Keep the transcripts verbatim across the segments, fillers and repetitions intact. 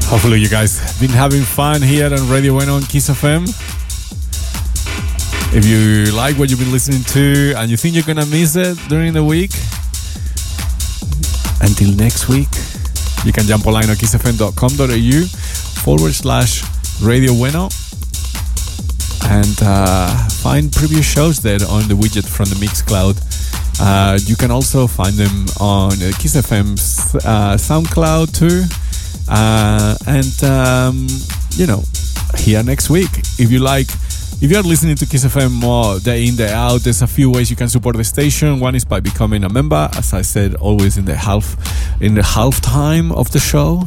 Hopefully you guys have been having fun here on Radio Bueno on Kiss F M. If you like what you've been listening to and you think you're going to miss it during the week, until next week, you can jump online on kissfm.com.au forward slash Radio Bueno and uh, find previous shows there on the widget from the Mixcloud. Uh, you can also find them on uh, Kiss F M's uh, SoundCloud too. Uh, and, um, you know, here next week. If you like, if you're listening to Kiss F M more day in, day out, there's a few ways you can support the station. One is by becoming a member, as I said, always in the half, in the half time of the show.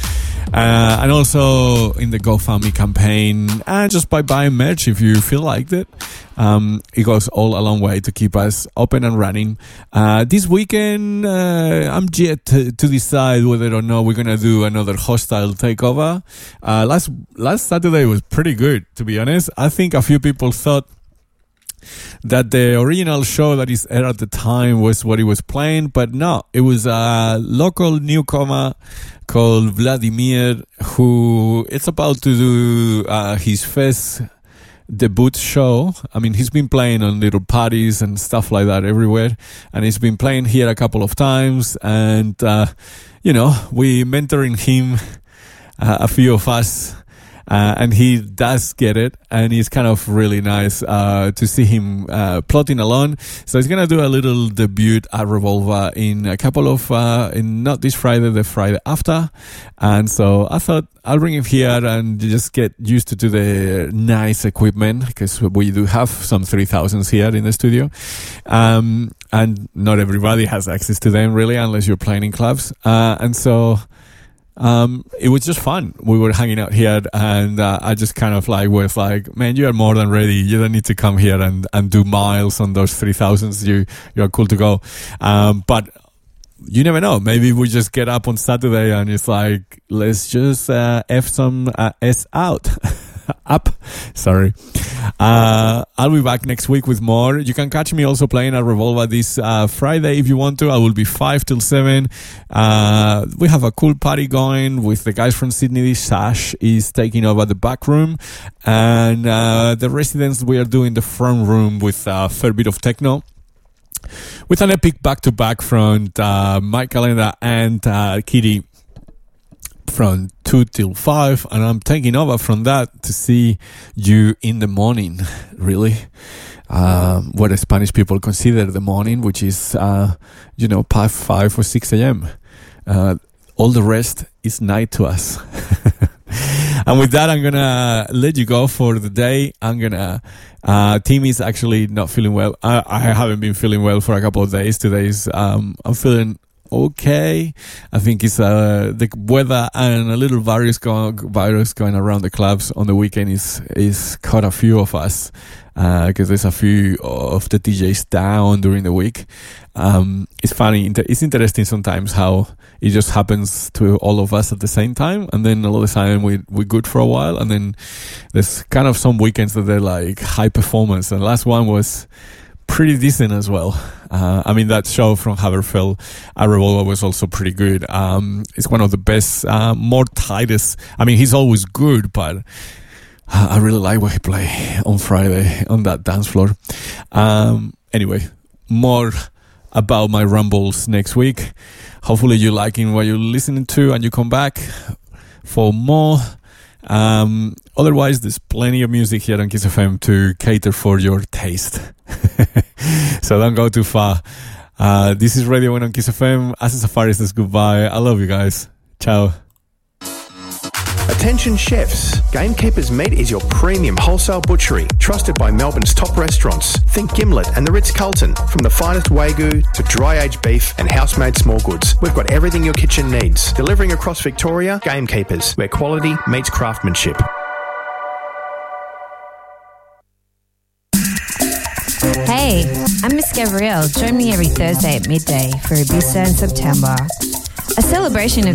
Uh, and also in the GoFundMe campaign, and just by buying merch if you feel like it. Um, it goes all a long way to keep us open and running. Uh, this weekend, uh, I'm yet to, to decide whether or not we're going to do another Hostile takeover. Uh, last, last Saturday was pretty good, to be honest. I think a few people thought that the original show that is aired at the time was what he was playing, but no, it was a local newcomer called Vladimir, who it's about to do uh, his first debut show. I mean, he's been playing on little parties and stuff like that everywhere, and he's been playing here a couple of times, and uh, you know, we mentoring him, uh, a few of us. Uh, and he does get it, and it's kind of really nice uh, to see him uh, plotting along. So he's gonna do a little debut at Revolver in a couple of, uh, in not this Friday, the Friday after. And so I thought I'll bring him here and just get used to, to the nice equipment, because we do have some three thousands here in the studio. Um, and not everybody has access to them really, unless you're playing in clubs. Uh, and so... Um, it was just fun. We were hanging out here, and uh, I just kind of like was like, man, you are more than ready. You don't need to come here and, and do miles on those three thousands. You, you're cool to go. Um, but you never know. Maybe we just get up on Saturday and it's like, let's just, uh, F some, uh, S out. Up. Sorry. Uh, I'll be back next week with more. You can catch me also playing at Revolver this uh, Friday if you want to. I will be five till seven. Uh, we have a cool party going with the guys from Sydney. Sash is taking over the back room, and uh, the residents, we are doing the front room with a fair bit of techno, with an epic back-to-back from uh, Mike Calenda and uh, Kitty from two till five, and I'm taking over from that to see you in the morning, really. Um, what the Spanish people consider the morning, which is, uh, you know, past five or six a.m. Uh, all the rest is night to us. And with that, I'm going to let you go for the day. I'm going to, uh, Tim is actually not feeling well. I, I haven't been feeling well for a couple of days. Today's, um, I'm feeling okay. I think it's uh, the weather and a little virus going, virus going around the clubs on the weekend is is caught a few of us, because uh, there's a few of the D Js down during the week. Um, it's funny, it's interesting sometimes how it just happens to all of us at the same time, and then all of a sudden we we're good for a while, and then there's kind of some weekends that they're like high performance, and last one was pretty decent as well. Uh, I mean, that show from Haverfeld at Revolver was also pretty good. Um, it's one of the best, uh, more tightest. I mean, he's always good, but uh, I really like what he played on Friday on that dance floor. Um, anyway, more about my rumbles next week. Hopefully you're liking what you're listening to and you come back for more. Um, otherwise, there's plenty of music here on Kiss F M to cater for your taste. So don't go too far. Uh, this is Radio One on Kiss F M. Asa Safari says goodbye. I love you guys. Ciao. Attention chefs, Gamekeeper's Meat is your premium wholesale butchery, trusted by Melbourne's top restaurants. Think Gimlet and the Ritz-Carlton. From the finest Wagyu to dry-aged beef and house-made small goods, we've got everything your kitchen needs. Delivering across Victoria, Gamekeepers, where quality meets craftsmanship. Hey, I'm Miss Gabrielle. Join me every Thursday at midday for Ibiza in September. A celebration of